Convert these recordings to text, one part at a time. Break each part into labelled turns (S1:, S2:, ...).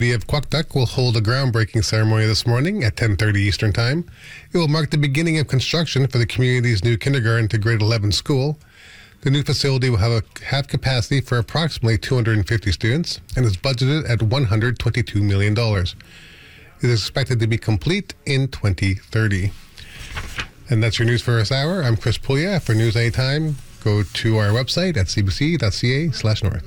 S1: The of Quakduck will hold a groundbreaking ceremony this morning at 10:30 Eastern Time. It will mark the beginning of construction for the community's new kindergarten to grade 11 school. The new facility will have capacity for approximately 250 students and is budgeted at $122 million. It is expected to be complete in 2030. And that's your news for this hour. I'm Chris Puglia. For News Anytime, go to our website at cbc.ca/north.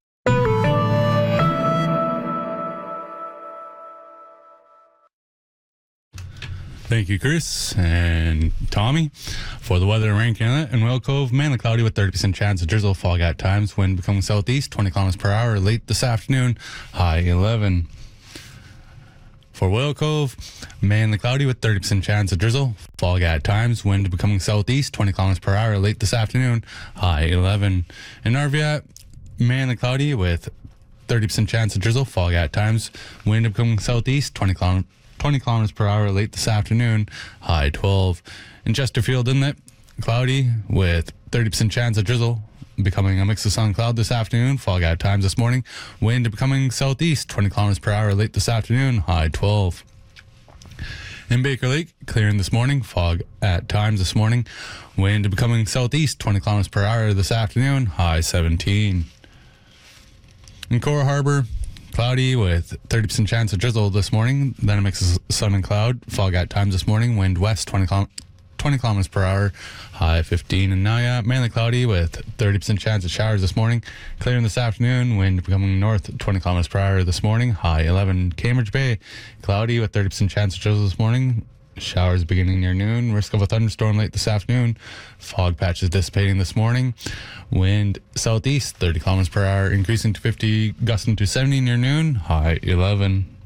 S2: Thank you, Chris and Tommy. For the weather in Rankin Inlet and Whale Cove, mainly cloudy with 30% chance of drizzle, fog at times, wind becoming southeast, 20 kilometers per hour late this afternoon, high 11. For Whale Cove, mainly cloudy with 30% chance of drizzle, fog at times, wind becoming southeast, 20 kilometers per hour late this afternoon, high 11. In Arviat, mainly cloudy with 30% chance of drizzle, fog at times, wind becoming southeast, 20 kilometers per hour late this afternoon, high 12. In Chesterfield Inlet, cloudy with 30% chance of drizzle, becoming a mix of sun and cloud this afternoon, fog at times this morning, wind becoming southeast, 20 kilometers per hour late this afternoon, high 12. In Baker Lake, clearing this morning, fog at times this morning, wind becoming southeast, 20 kilometers per hour this afternoon, high 17. In Cora Harbor, cloudy with 30% chance of drizzle this morning, then a mix of sun and cloud, fog at times this morning, wind west 20 kilometers per hour, high 15. And Naya, mainly cloudy with 30% chance of showers this morning, clearing this afternoon, wind becoming north 20 kilometers per hour this morning, high 11. Cambridge Bay, cloudy with 30% chance of drizzle this morning, showers beginning near noon, risk of a thunderstorm late this afternoon, fog patches dissipating this morning, wind southeast 30 kilometers per hour increasing to 50, gusting to 70 near noon, high 11.